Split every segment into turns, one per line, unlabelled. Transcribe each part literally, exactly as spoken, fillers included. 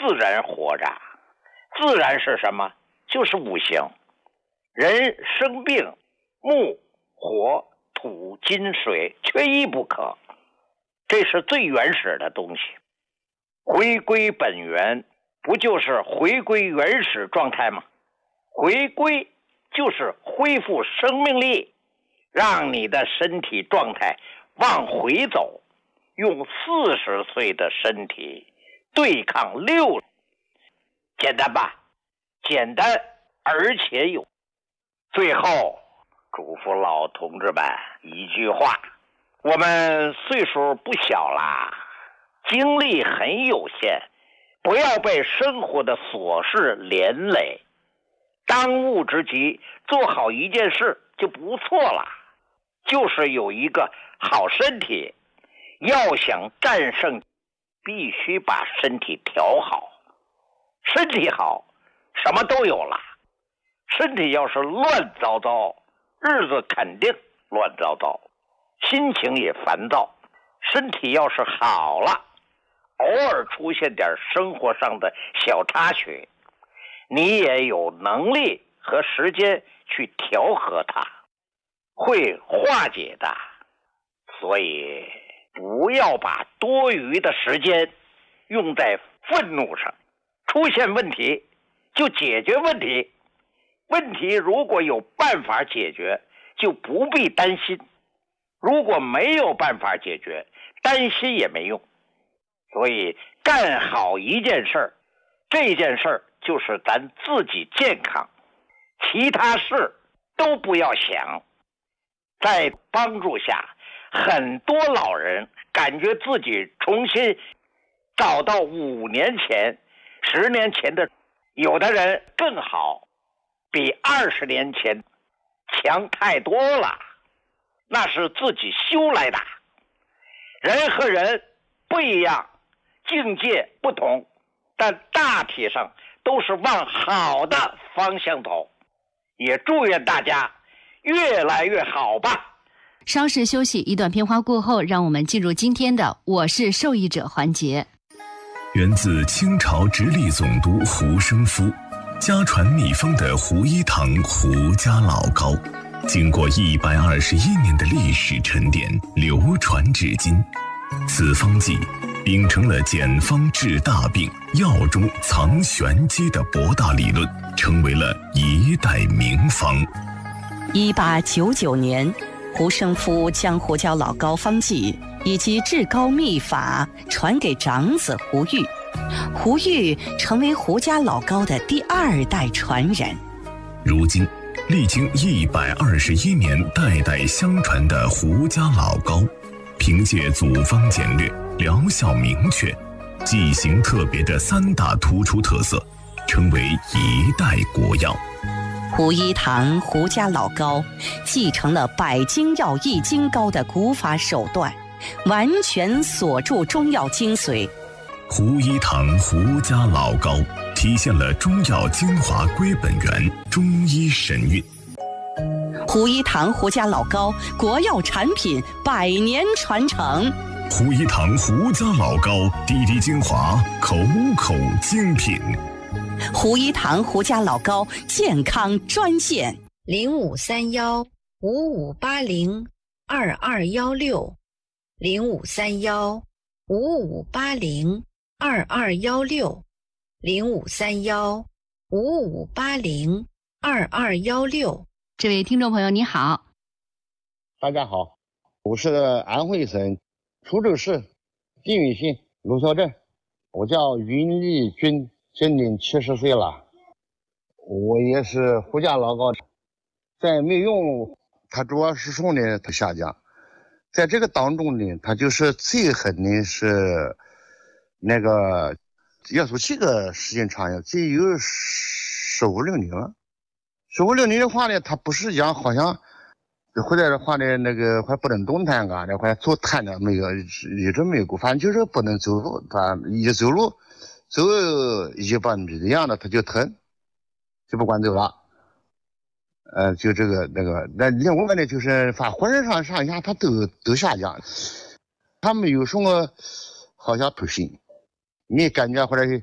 自然活着。自然是什么？就是五行。人生病，木、火、土、金、水缺一不可，这是最原始的东西。回归本源，不就是回归原始状态吗？回归就是恢复生命力，让你的身体状态往回走，用四十岁的身体对抗六，简单吧？简单而且有。最后嘱咐老同志们一句话，我们岁数不小啦，精力很有限，不要被生活的琐事连累，当务之急做好一件事就不错了，就是有一个好身体。要想战胜，必须把身体调好，身体好什么都有了。身体要是乱糟糟，日子肯定乱糟糟，心情也烦躁。身体要是好了，偶尔出现点生活上的小插曲，你也有能力和时间去调和它，会化解的。所以不要把多余的时间用在愤怒上，出现问题就解决问题，问题如果有办法解决，就不必担心；如果没有办法解决，担心也没用。所以干好一件事儿，这件事儿就是咱自己健康，其他事都不要想。在帮助下，很多老人感觉自己重新找到五年前、十年前的，有的人更好，比二十年前强太多了，那是自己修来的。人和人不一样，境界不同，但大体上都是往好的方向走。也祝愿大家越来越好吧。
稍事休息，一段片花过后，让我们进入今天的我是受益者环节。
源自清朝直隶总督胡生夫，家传秘方的胡一堂胡家老膏，经过一百二十一年的历史沉淀，流传至今。此方剂秉承了简方治大病、药中藏玄机的博大理论，成为了一代名方。
一八九九年，胡生夫将胡椒老膏方剂以及治膏秘法传给长子胡玉，胡玉成为胡家老膏的第二代传人。
如今历经一百二十一年代代相传的胡家老膏，凭借组方简略、疗效明确、剂型特别的三大突出特色，成为一代国药。
胡一堂胡家老膏继承了百精药易筋膏的古法手段，完全锁住中药精髓。
胡一堂胡家老膏体现了中药精华归本源，中医神韵。
胡一堂胡家老膏国药产品百年传承。
胡一堂胡家老膏滴滴精华，口口精品。
胡一堂胡家老膏健康专线
零五三幺五五八零二二幺六零五三幺五五八零二二幺六零五三幺五五八零二二幺六。
这位听众朋友你好。
大家好，我是安徽省滁州市缙云县芦桥镇，我叫云立军，今年七十岁了。我也是胡家老膏，在没用它主要是说呢，它下降。在这个当中呢，它就是最狠的是那个要说这个时间长呀，只有十五六年了。十五六年的话呢，它不是讲好像回来的话呢，那个还不能动弹啊，那还走弹的没有，一直没有过，反正就是不能走路，它一走路走一百米这样的，它就疼，就不管走了。呃，就这个那个，那另外呢，就是反浑身上上下它都都下降，它没有什么好像不行，你感觉或者是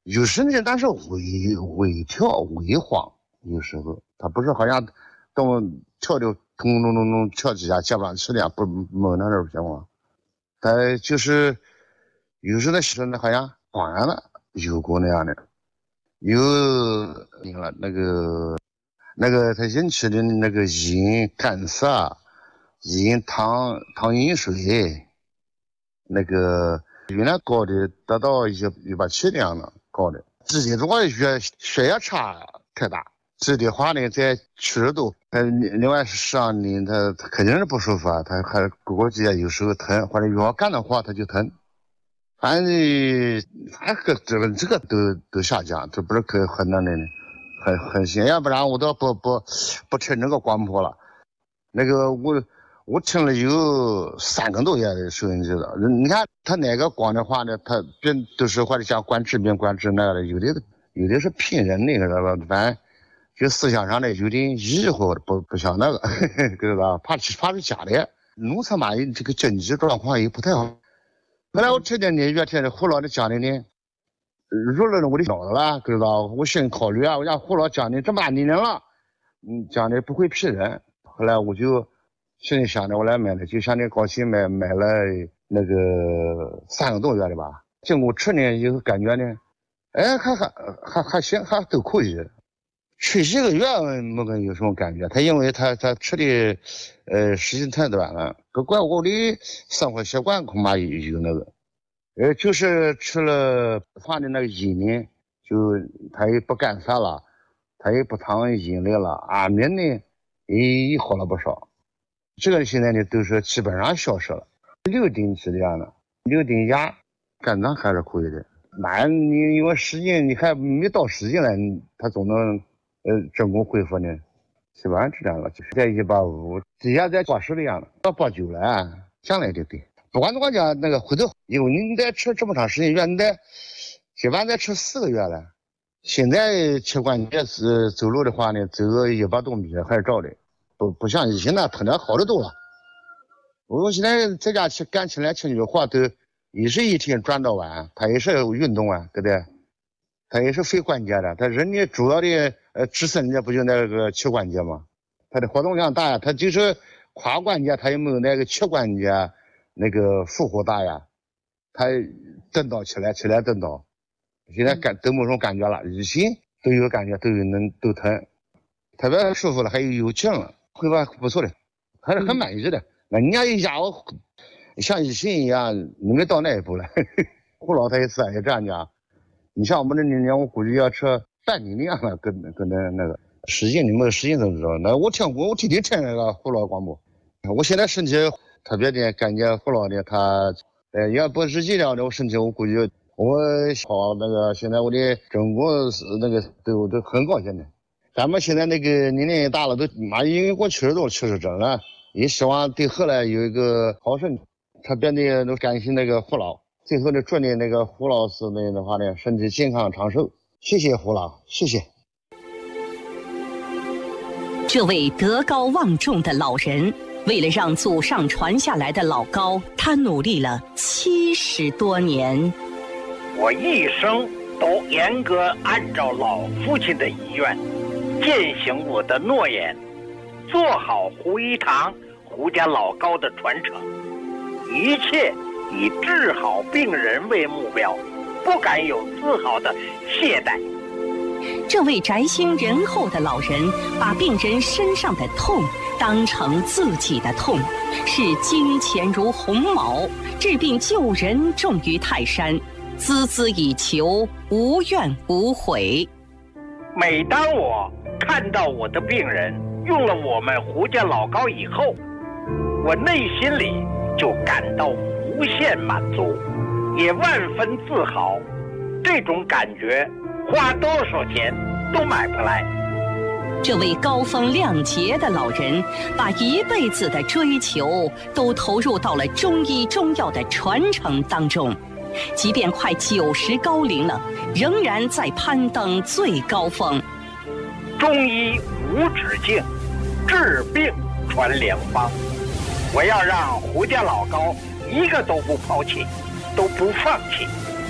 有时呢，但是微微跳微晃，有时候他不是好像动跳就咚咚咚咚跳几下，接不上去的，不没那种情况。他就是有时候时候呢，好像恍然了，有过那样的，有了那个那个他引起的那个饮干涩，饮糖糖饮水，那个原来高的达到一一百七那样的高的，自己如果血血压差太大，这的话呢，在七十度，他另外上呢，他他肯定是不舒服啊，他还估计有时候疼，或者要干的话他就疼。反正反正这个这个都都下降，这不是可很那的呢，很很行，要不然我都不不不听这个广播了。那个我我听了有三个多月的收音机了，你看他哪个广的话呢，他别都是或者像管治病管治那个的，有的有的是骗人的，知道吧？反正就思想上的有点疑惑，不不像那个，知道吧？怕怕是假的。农村嘛，这个经济状况也不太好。后来我听见呢，越听着胡老的讲的呢，入了我的脑子了，知道？我先考虑啊，我讲胡老讲的这么大年龄了，嗯，讲的不会骗人。后来我就心里想着，我来买了，就想着高兴买买了那个三个多月的吧。经过吃呢，以后感觉呢，哎，还还还还行，还都可以。吃一个月没个有什么感觉，他因为他他吃的呃时间太短了，可怪我的生活习惯恐怕有有那个，呃就是吃了放的那个饮呢，就他也不干啥了，他也不糖饮料了，安眠呢也好了不少。这个现在呢都是基本上消失了。六丁是这样的，六丁牙肝脏还是可以的。那你因为时间你还没到时间了，他总能。呃，成功恢复呢，基本上是这样了，就是在一百五，底下在八十的样子，到八九了，将来的对。不管怎么讲，那个回头，因为你得吃这么长时间，原来基本上再吃四个月了。现在膝关节是走路的话呢，走个一百多米还是照的，不不像以前那疼的好得多了。我现在在家去干起来吃的话，都也是一天转到晚，他也是运动啊，对不对？他也是非关节的，他人家主要的呃支撑人家不就那个膝关节吗？他的活动量大呀，他就是胯关节，他也没有那个膝关节那个负荷大呀。他蹬倒起来，起来蹬倒，现在感都没什么感觉了，以前都有感觉，都有能都疼，特别舒服了，还有有劲了，会吧不错的，还是很满意的。那人家一家伙像以前一样，你没到那一步了。胡老太也是也这样讲。你像我们这年龄，我估计要吃半年那样了，跟跟那那个时间，你们时间怎么知道？那我听过，我天天听那个胡老广播。我现在身体特别的感觉，胡老的他，呃，要不日记了的，我身体我估计我好那个，现在我的整个那个都都很高兴的。咱们现在那个年龄大了，都妈已经过七十多七十整了，也希望对后来有一个好身体。特别的都感谢那个胡老。最后呢，祝你那个胡老师呢的话呢，身体健康长寿。谢谢胡老，谢谢。
这位德高望重的老人，为了让祖上传下来的老高，他努力了七十多年。
我一生都严格按照老父亲的遗愿，践行我的诺言，做好胡一堂胡家老高的传承，一切以治好病人为目标，不敢有丝毫的懈怠。
这位宅心仁厚的老人，把病人身上的痛当成自己的痛，视金钱如鸿毛，治病救人重于泰山，孜孜以求，无怨无悔。
每当我看到我的病人用了我们胡家老高以后，我内心里就感到无限满足，也万分自豪。这种感觉花多少钱都买不来。
这位高风亮节的老人，把一辈子的追求都投入到了中医中药的传承当中，即便快九十高龄了，仍然在攀登最高峰。
中医无止境，治病传良方。我要让胡家老高一个都不抛弃，都不放弃。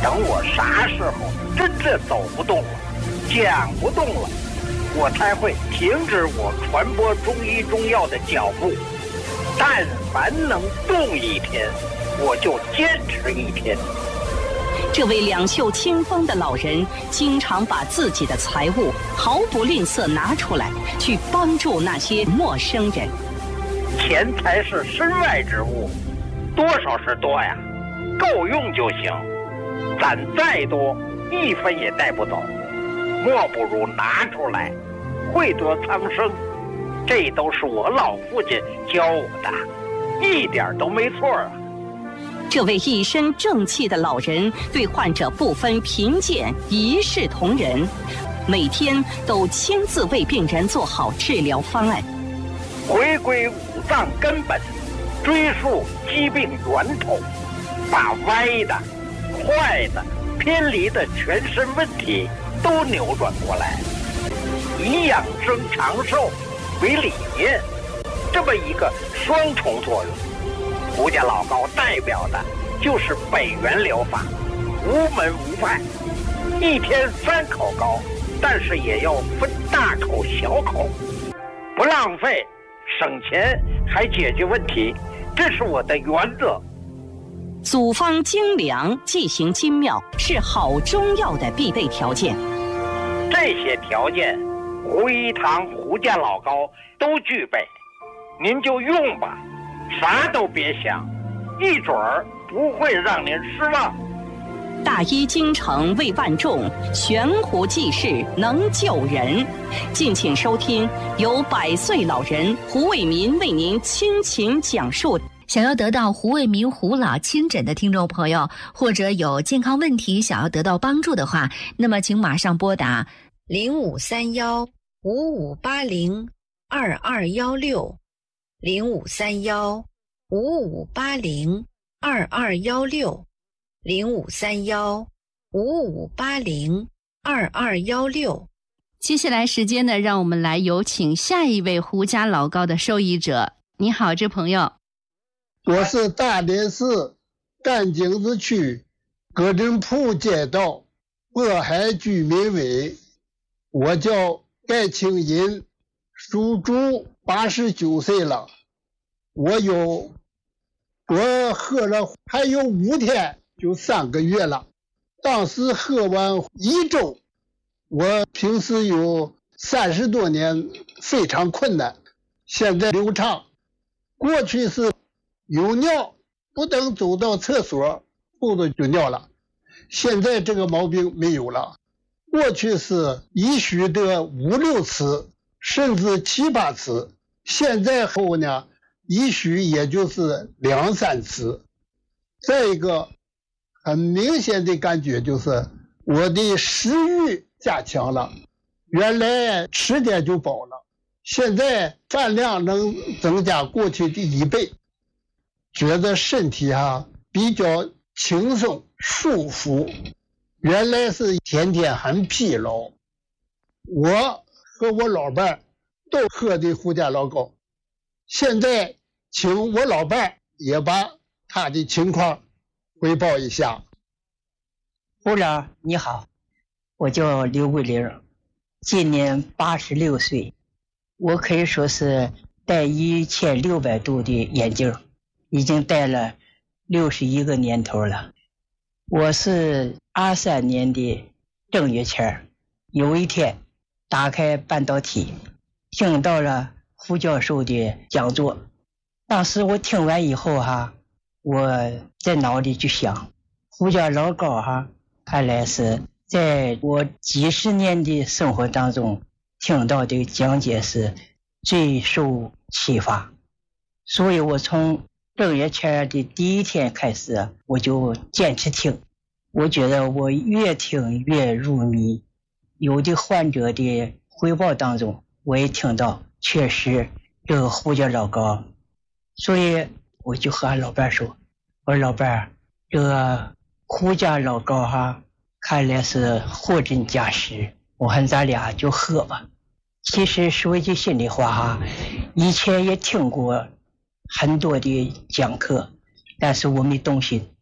等我啥时候真的走不动了，讲不动了，我才会停止我传播中医中药的脚步。但凡能动一天，我就坚持一天。
这位两袖清风的老人，经常把自己的财物毫不吝啬拿出来，去帮助那些陌生人。
钱财是身外之物，多少是多呀，够用就行。攒再多，一分也带不走，莫不如拿出来，惠得苍生。这都是我老父亲教我的，一点都没错啊。
这位一身正气的老人对患者不分贫贱，一视同仁，每天都亲自为病人做好治疗方案，
回归五脏根本，追溯疾病源头，把歪的、坏的、偏离的全身问题都扭转过来，以养生长寿为理念，这么一个双重作用。胡家老高代表的就是北元疗法，无门无派，一天三口膏，但是也要分大口小口，不浪费，省钱还解决问题，这是我的原则。
组方精良，剂行精妙，是好中药的必备条件。
这些条件，胡一堂胡家老高都具备，您就用吧，啥都别想，一准儿不会让您失望。
大医精诚为万众，悬壶济世能救人。敬请收听由百岁老人胡卫民为您倾情讲述。
想要得到胡卫民胡老亲诊的听众朋友，或者有健康问题想要得到帮助的话，那么请马上拨打
零五三幺五五八零二二幺六，零五三幺五五八零二二幺六，零五三幺五五八零二二幺六。
接下来时间呢，让我们来有请下一位胡家老高的受益者。你好，这朋友。
我是大连市甘井子区葛振铺街道渤海居民委，我叫盖清银，属猪，八十九岁了。我有，我喝了还有五天就三个月了。当时喝完一周，我平时有三十多年非常困难，现在流畅。过去是有尿不能走到厕所，后头就尿了。现在这个毛病没有了。过去是一宿得五六次，甚至七八次。现在后呢，一宿也就是两三次。再一个很明显的感觉就是我的食欲加强了，原来吃点就饱了，现在饭量能增加过去的一倍。觉得身体哈比较轻松舒服，原来是天天很疲劳。我和我老伴儿都喝的胡家老高，现在请我老伴儿也把他的情况汇报一下。
胡老你好，我叫刘桂玲，今年八十六岁，我可以说是戴一千六百度的眼镜，已经戴了六十一个年头了。我是二三年的正月前，有一天打开半导体，听到了胡教授的讲座。当时我听完以后哈，我在脑里就想，胡家老高哈，看来是在我几十年的生活当中听到的讲解是最受启发，所以我从正月前的第一天开始，我就坚持听。我觉得我越听越入迷，有的患者的汇报当中，我也听到确实这个胡家老高，所以我就和俺老伴说，我说老伴，这个胡家老高哈，看来是货真价实，我看咱俩就喝吧。其实说一句心里话哈，以前也听过很多的讲课，但是我没动心。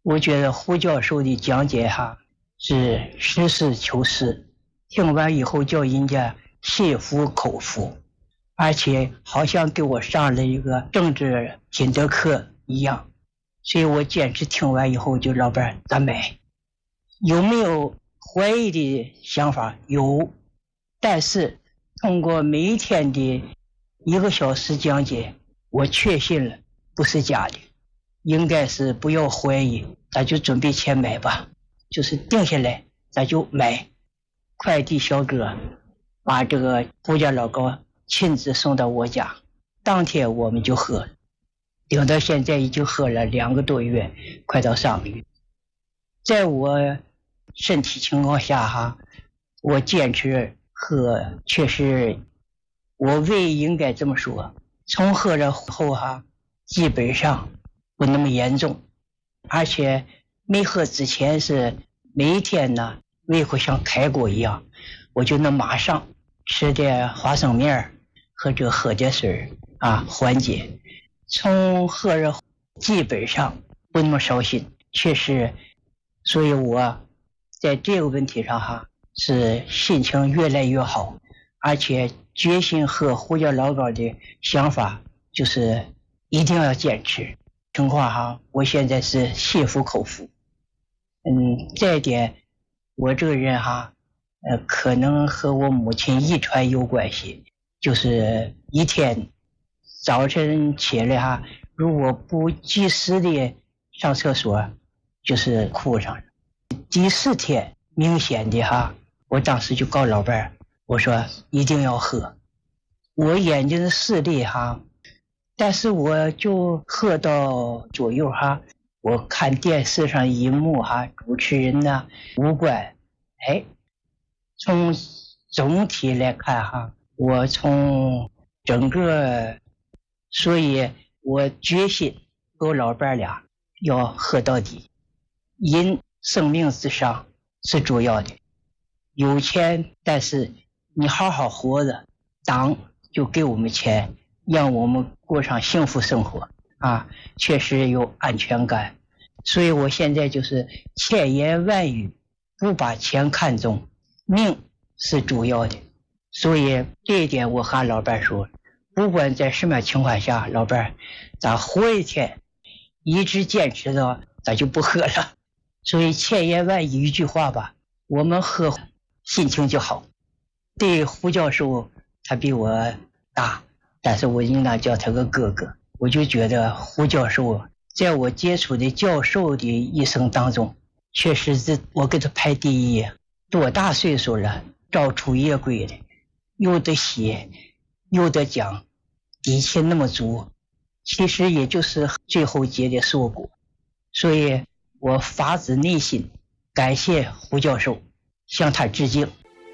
我觉得胡教授的讲解哈是实事求是，听完以后叫人家心服口服，而且好像给我上了一个政治品德课一样。所以我坚持听完以后就老伴咱买。有没有怀疑的想法？有，但是通过每一天的一个小时讲解，我确信了不是假的，应该是不要怀疑，咱就准备钱买吧，就是定下来咱就买。快递小哥把这个胡家老高亲自送到我家，当天我们就喝，顶到现在已经喝了两个多月，快到三个月。在我身体情况下哈，我坚持喝，确实我胃应该这么说，从喝了后哈，基本上不那么严重，而且没喝之前是每一天呢胃口像开过一样，我就能马上吃点花生面或者喝点水啊缓解。从喝了基本上不那么烧心，确实，所以我在这个问题上哈是心情越来越好，而且决心喝胡椒老高的想法就是一定要坚持。情况哈，我现在是心服口服。嗯，这一点我这个人哈，呃，可能和我母亲遗传有关系，就是一天早晨起来哈，如果不及时的上厕所，就是哭上了。第四天明显的哈，我当时就告老伴儿，我说一定要喝。我眼睛的视力哈，但是我就喝到左右哈，我看电视上一幕哈，主持人呢无关，哎，从总体来看哈，我从整个，所以我决心和我老伴儿俩要喝到底。人生命至上是主要的，有钱但是你好好活着，党就给我们钱，让我们过上幸福生活啊，确实有安全感。所以我现在就是千言万语不把钱看重，命是主要的。所以这一点我和老伴说，不管在什么情况下，老伴咱活一天一直坚持到咱就不喝了。所以千言万语一句话吧，我们喝心情就好。对胡教授他比我大，但是我应当叫他个哥哥。我就觉得胡教授在我接触的教授的一生当中，确实是我给他排第一。多大岁数了，照出夜归的，有的写有的讲，底气那么足，其实也就是最后结的硕果。所以我发自内心感谢胡教授，向他致敬。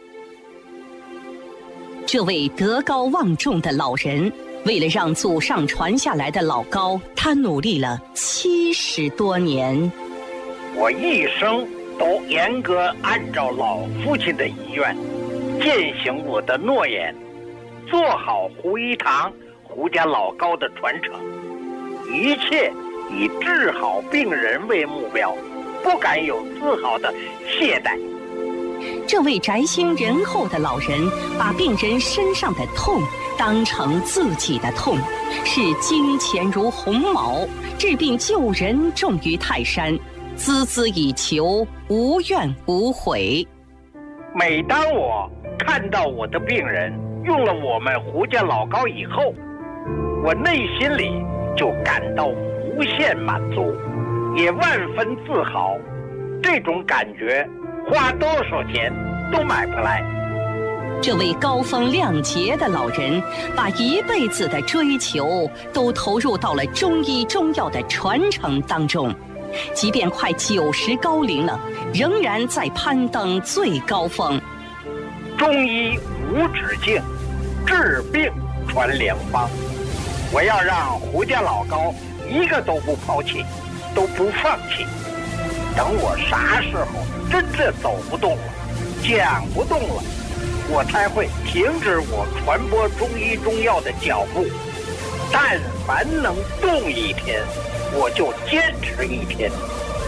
这位德高望重的老人，为了让祖上传下来的老高，他努力了七十多年。
我一生都严格按照老父亲的遗愿，践行我的诺言，做好胡一堂胡家老高的传承，一切以治好病人为目标，不敢有丝毫的懈怠。
这位宅心仁厚的老人，把病人身上的痛当成自己的痛，视金钱如鸿毛，治病救人重于泰山，孜孜以求，无怨无悔。
每当我看到我的病人用了我们胡家老高以后，我内心里就感到无限满足，也万分自豪。这种感觉花多少钱都买不来。
这位高风亮节的老人，把一辈子的追求都投入到了中医中药的传承当中，即便快九十高龄了，仍然在攀登最高峰。
中医无止境，治病传良方。我要让胡家老高一个都不抛弃，都不放弃。等我啥时候真正走不动了，讲不动了，我才会停止我传播中医中药的脚步。但凡能动一天，我就坚持一天。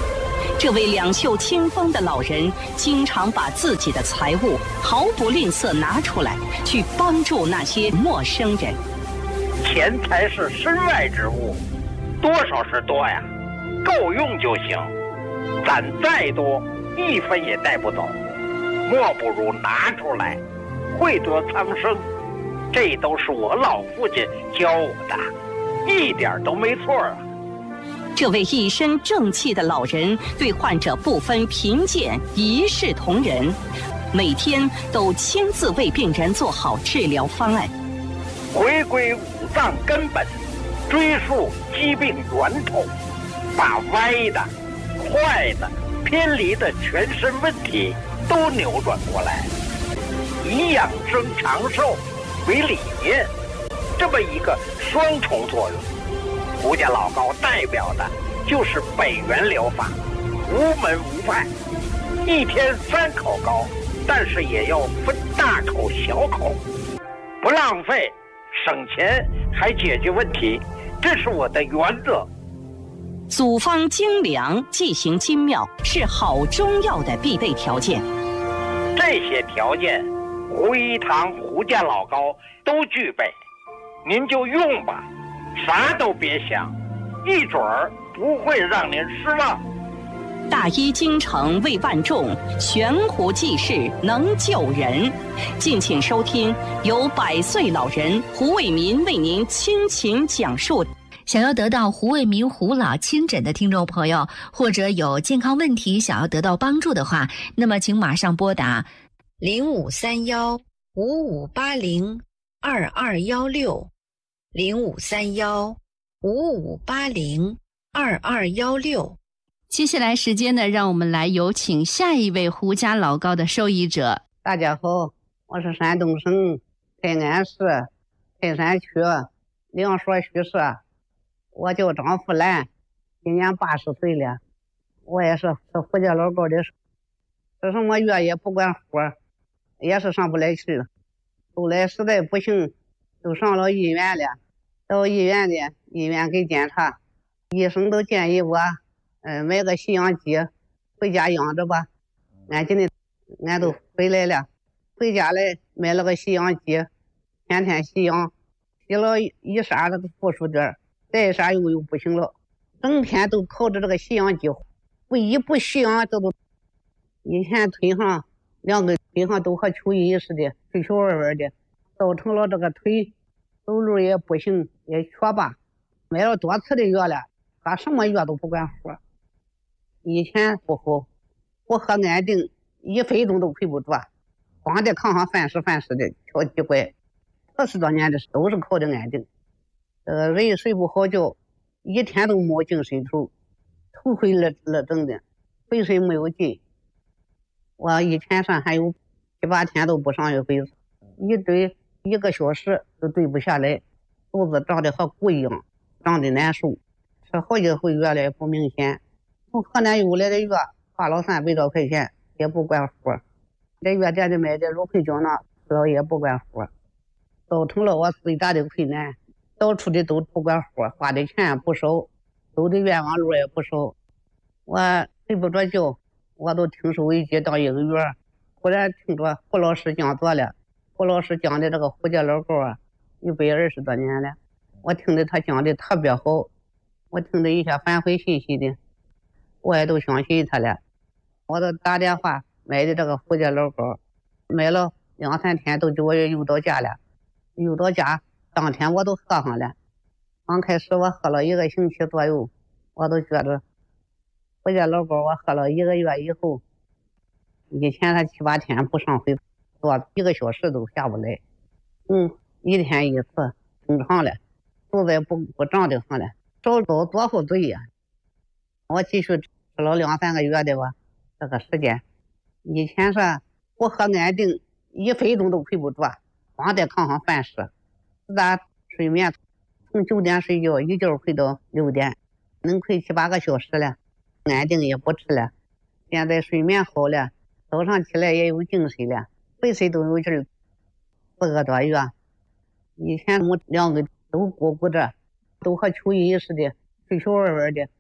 这位两袖清风的老人经常把自己的财物毫不吝啬拿出来，去帮助那些陌生人。
钱财是身外之物，多少是多呀，够用就行。攒再多，一分也带不走，莫不如拿出来，惠得苍生。这都是我老父亲教我的，一点都没错啊。
这位一身正气的老人对患者不分贫贱，一视同仁，每天都亲自为病人做好治疗方案，
回归五脏根本，追溯疾病源头，把歪的、坏的、偏离的全身问题都扭转过来，以养生长寿为理念，这么一个双重作用。胡家老高代表的就是北元疗法，无门无派，一天三口高，但是也要分大口小口，不浪费，省钱还解决问题，这是我的原则。
组方精良，剂行精妙，是好中药的必备条件。
这些条件，胡一堂胡家老高都具备，您就用吧，啥都别想，一准儿不会让您失望。
大医精诚为万众，悬壶济世能救人。敬请收听由百岁老人胡卫民为您倾情讲述。
想要得到胡卫民胡老亲诊的听众朋友，或者有健康问题想要得到帮助的话，那么请马上拨打
零五三幺五五八零二二幺六，零五三幺五五八零二二幺六。
接下来时间呢，让我们来有请下一位胡家老高的受益者。
大家好，我是山东省泰安市泰山区梁所徐氏，我叫张富兰，今年八十岁了。我也是是胡家老高的，吃什么药也不管活，也是上不来去了。后来实在不行，就上了医院了。到医院的医院给检查，医生都建议我嗯，买个吸氧机回家养着吧。俺今天俺都回来了，回家来买了个吸氧机，天天吸氧，吸了一刹这个负数点，再一刹又又不行了，整天都靠着这个吸氧机，不一不吸氧这都，以前腿上两个腿上都和蚯蚓似的，腿小歪歪的，造成了这个腿走路也不行，也瘸吧，买了多次的药了，把什么药都不管活。以前不好，我喝安定一分钟都睡不着，光在炕上翻尸翻尸的敲几怪，二十多年的都是靠着安定。呃，人睡不好觉，一天都没精神头，头昏了了整的，浑身没有劲。我一天上还有七八天都不上一回，一堆一个小时都对不下来，肚子胀得和鼓一样，胀得难受，吃好几回药了也不明显。从河南邮来的药花了三百多块钱也不管活，在药店里买的芦荟胶囊吃了也不管活，造成了我最大的困难。到处的都不管活，花的钱不少，走的冤枉路也不少。我睡不着觉，我都听收音机当一个月，忽然听着胡老师讲座了，胡老师讲的这个胡家老高啊，一百二十多年了，我听着他讲的特别好，我听着一下反馈信息的，我也都相信他了。我都打电话买的这个胡家老高，买了两三天都给我邮到家了，邮到家当天我都喝上了。刚开始我喝了一个星期左右，我都觉得胡家老高我喝了一个月以后，以前他七八天不上回坐一个小时都下不来，嗯，一天一次正常了，肚子也不不胀的上了，少走多后嘴呀。我继续吃了两三个月的吧，这个时间，以前是我喝安定一分钟都睡不着，光在炕上翻尸，自打睡眠从九点睡觉一觉睡到六点，能睡七八个小时了，安定也不吃了。现在睡眠好了，早上起来也有精神了，浑身都有劲儿。四个多月，以前我两个都鼓鼓着，都和蚯蚓似的，腿小歪歪的，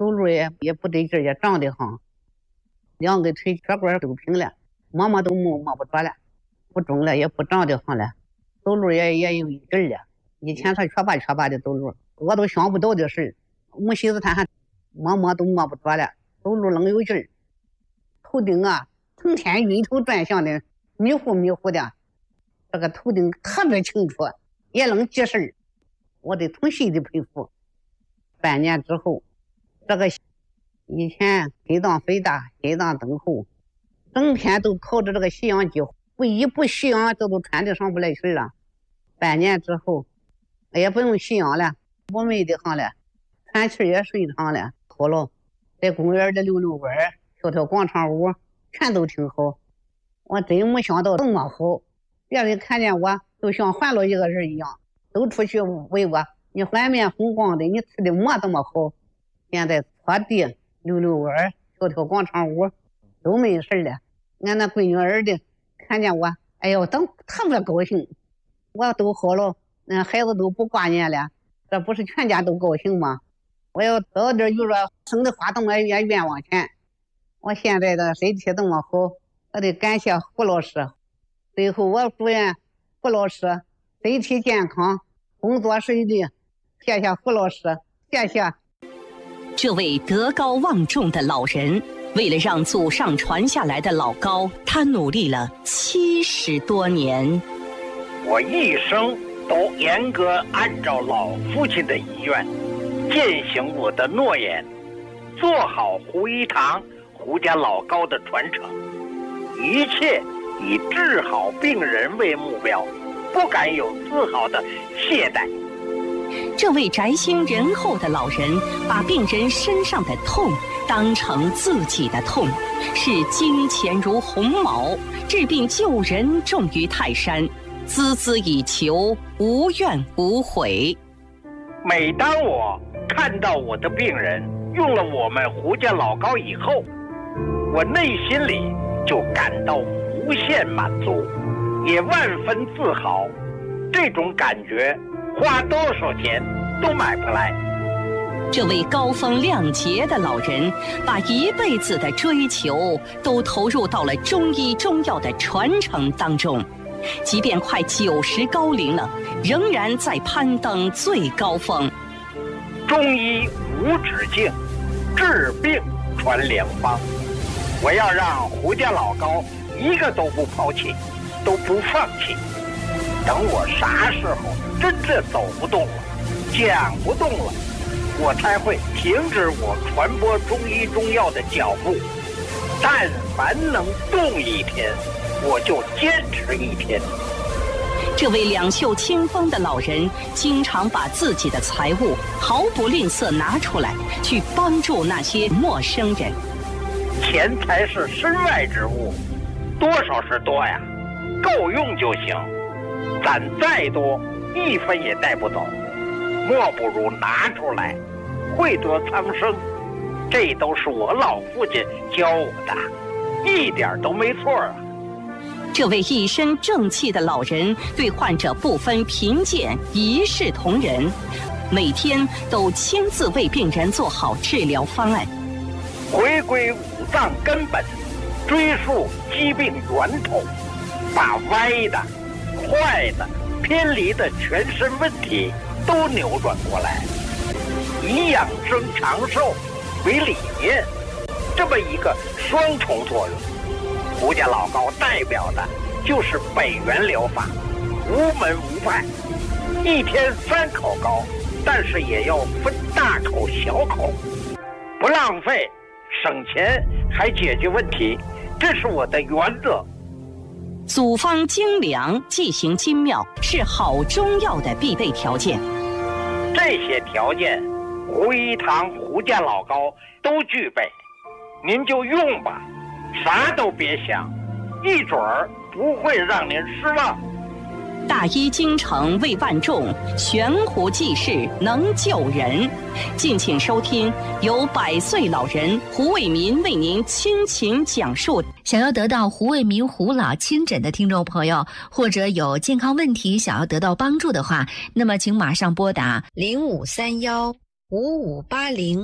走路也也不得劲，也长得很，两个腿血管都平了，摸摸都摸摸不着了，不中了，也不长得很了，走路也也有一劲了。以前他缺巴缺巴的走路，我都想不到的事，没寻思他还摸摸都摸不着了，走路能有劲儿。头顶啊，成天晕头转向的，迷糊迷糊的，这个头顶特别清楚，也能记事儿，我得从心里佩服。半年之后，这个以前心脏肥大，心脏增厚，整天都靠着这个吸氧机，不一不吸氧这都喘得上不来气了。半年之后，也不用吸氧了，不美的很了，喘气也顺畅了。好了，在公园里溜溜弯，跳跳广场舞，全都挺好。我真没想到这么好，别人看见我都像换了一个人一样，都出去问我，你满面红光的，你吃的么这么好？现在拖地、溜溜弯、跳跳广场舞都没事了。俺那闺女儿的看见我，哎呦，都特别高兴。我都好了，那孩子都不挂念了，这不是全家都高兴吗？我要早点就说省得花这么冤冤枉钱。我现在的身体这么好，我得感谢胡老师。最后我祝愿胡老师身体健康，工作顺利。谢谢胡老师，谢谢。
这位德高望重的老人，为了让祖上传下来的老高，他努力了七十多年。
我一生都严格按照老父亲的遗愿，践行我的诺言，做好胡一堂胡家老高的传承，一切以治好病人为目标，不敢有丝毫的懈怠。
这位宅心仁厚的老人，把病人身上的痛当成自己的痛，视金钱如鸿毛，治病救人重于泰山，孜孜以求，无怨无悔。
每当我看到我的病人用了我们胡家老高以后，我内心里就感到无限满足，也万分自豪。这种感觉花多少钱都买不来。
这位高风亮节的老人，把一辈子的追求都投入到了中医中药的传承当中，即便快九十高龄了，仍然在攀登最高峰。
中医无止境，治病传良方。我要让胡家老高一个都不抛弃，都不放弃。等我啥时候真正走不动了，讲不动了，我才会停止我传播中医中药的脚步。但凡能动一天，我就坚持一天。
这位两袖清风的老人，经常把自己的财物毫不吝啬拿出来，去帮助那些陌生人。
钱财是身外之物，多少是多呀，够用就行。攒再多，一分也带不走，莫不如拿出来，惠泽苍生。这都是我老父亲教我的，一点都没错啊。
这位一身正气的老人，对患者不分贫贱，一视同仁，每天都亲自为病人做好治疗方案，
回归五脏根本，追溯疾病源头，把歪的、坏的、偏离的全身问题都扭转过来，以养生长寿为理念，这么一个双重作用。胡家老高代表的就是北元疗法，无门无派，一天三口高，但是也要分大口小口，不浪费，省钱还解决问题，这是我的原则。
组方精良，剂型精妙，是好中药的必备条件。
这些条件，胡一堂胡家老高都具备，您就用吧，啥都别想，一准儿不会让您失望。
大医精诚为万众，悬壶济世能救人。敬请收听由百岁老人胡卫民为您倾情讲述。
想要得到胡卫民胡老亲诊的听众朋友，或者有健康问题想要得到帮助的话，那么请马上拨打
零五三幺五五八零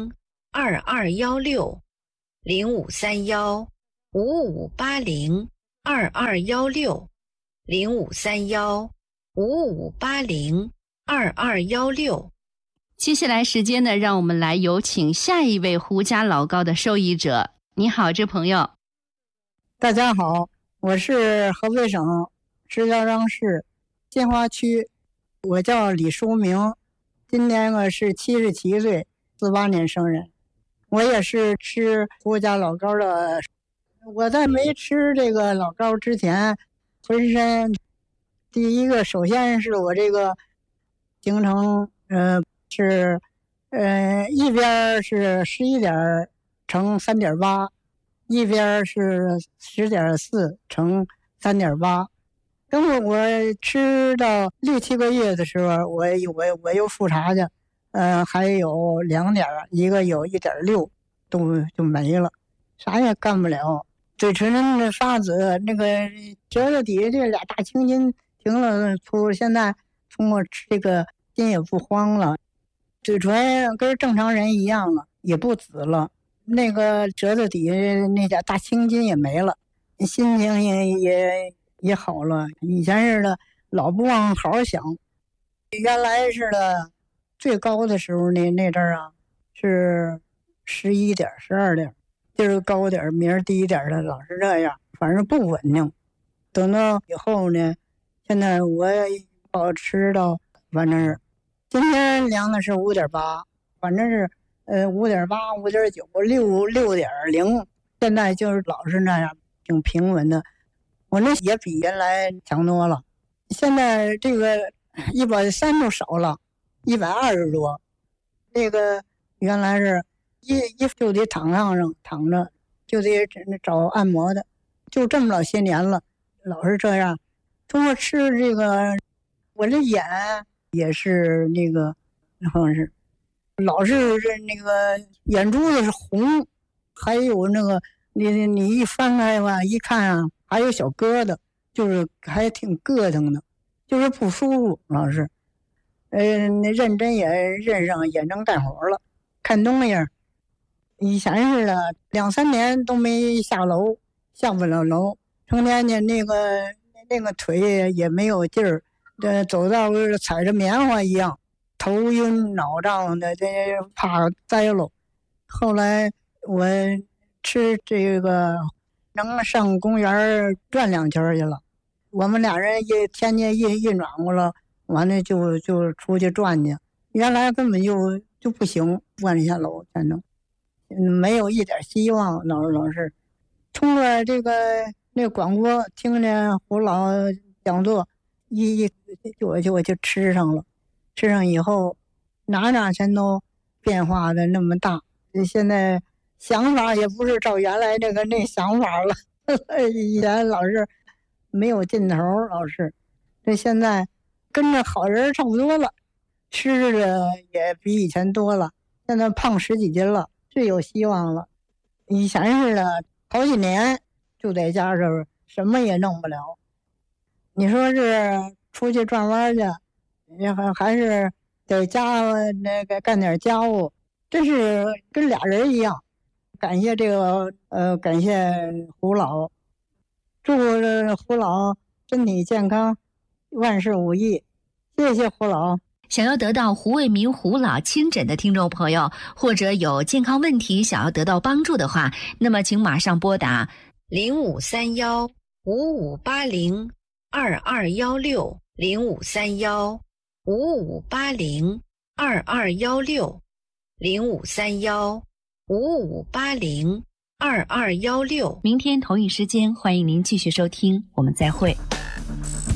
二二幺六，零五三幺五五八零二二幺六，零五三幺五五八零二二幺六。
接下来时间呢，让我们来有请下一位胡家老高的受益者。你好，这朋友。
大家好，我是河北省石家庄市金华区，我叫李书明，今年我是七十七岁，四八年生人。我也是吃胡家老高的。我在没吃这个老高之前，浑身第一个首先是我这个行程，呃，是呃一边是十一点乘三点八，一边是十点四乘三点八。等我我吃到六七个月的时候，我我我又复查去，呃，还有两点，一个有一点六，都就没了，啥也干不了。嘴唇的发紫，那个舌头底下这俩大青筋停了，出现在通过吃这个筋也不慌了，嘴唇跟正常人一样了，也不紫了。那个舌头底下那俩大青筋也没了，心情也也也好了。以前似的老不往好好想，原来似的最高的时候那那阵儿啊是十一点十二点，今儿高点明儿低点的，老是这样，反正不稳定。等到以后呢，现在我保持到反正是今天量的是五点八，反正是呃五点八五点九六六点零，现在就是老是那样挺平稳的。我那也比原来强多了，现在这个一百三都少了，一百二十多。那个原来是一一就得躺炕上躺着，就得找按摩的，就这么老些年了，老是这样。通过吃这个，我这眼也是那个，好像是老是那个眼珠子是红，还有那个你你一翻开吧，一看啊，还有小疙瘩，就是还挺膈腾的，就是不舒服，老是。呃，认真也认上眼睁干活了，看东西以前似的两三年都没下楼，下不了楼，成天呢那个那个腿也没有劲儿，这走道踩着棉花一样，头晕脑胀的，这怕栽了。后来我吃这个能上公园转两圈去了，我们俩人一天天一一暖和了，完了就就出去转去，原来根本就就不行，转一下楼才能，没有一点希望。老是老是通过这个那个广播听见胡老讲座，一一我就我就吃上了，吃上以后哪哪全都变化的那么大，现在想法也不是照原来这个那想法了，以前老是没有劲头，老是这现在跟着好人差不多了，吃的也比以前多了，现在胖十几斤了，是有希望了。以前似的好几年就在家这什么也弄不了，你说是出去转弯去，还还是在家那个干点家务，真是跟俩人一样。感谢这个呃，感谢胡老，祝胡老身体健康，万事如意。谢谢胡老。
想要得到胡卫民胡老亲诊的听众朋友，或者有健康问题想要得到帮助的话，那么请马上拨打
零五三幺五五八零二二幺六，零五三幺五五八零二二幺六，零五三幺五五八零二二幺六。
明天同一时间，欢迎您继续收听，我们再会。